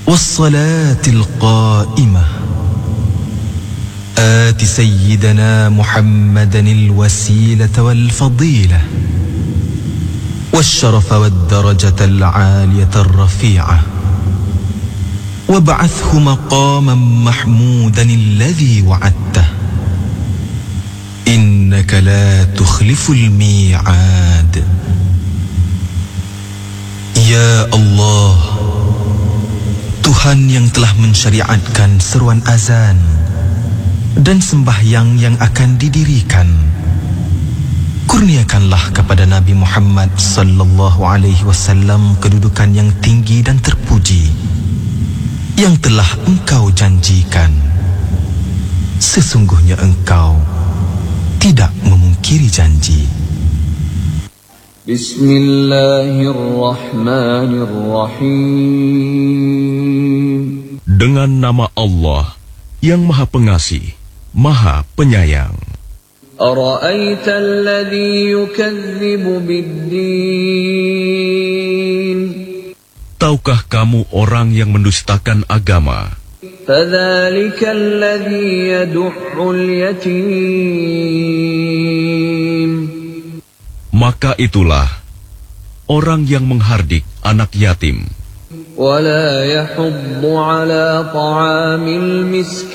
والصلاة القائمة آت سيدنا محمدا الوسيلة والفضيلة والشرف والدرجة العالية الرفيعة وابعثه مقاما محمودا الذي وعدته إنك لا تخلف الميعاد. Ya Allah, Tuhan yang telah mensyariatkan seruan azan dan sembahyang yang akan didirikan, kurniakanlah kepada Nabi Muhammad sallallahu alaihi wasallam kedudukan yang tinggi dan terpuji yang telah Engkau janjikan. Sesungguhnya Engkau tidak memungkiri janji. Bismillahirrahmanirrahim. Dengan nama Allah yang Maha Pengasih, Maha Penyayang. Ara'aita alladhi yukadzibu bid-din. Tahukah kamu orang yang mendustakan agama? Fadzalika alladhi yad'ul yatim. Maka itulah orang yang menghardik anak yatim. Wala yahuddu ala ta'amil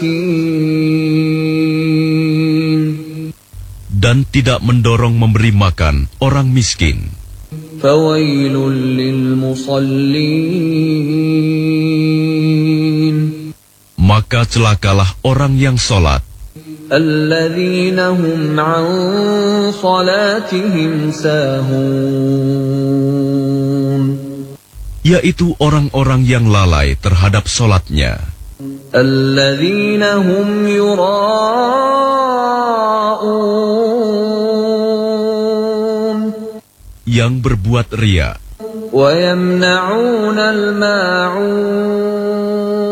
miskin. Dan tidak mendorong memberi makan orang miskin. Fawailul lil musallin. Maka celakalah orang yang sholat. Alladzina hum an salatihim sahun. Yaitu orang-orang yang lalai terhadap sholatnya. Alladzina hum yura'un. Yang berbuat riya. Wa yamna'una al-ma'un.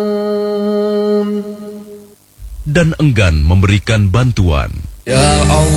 Dan enggan memberikan bantuan. Ya Allah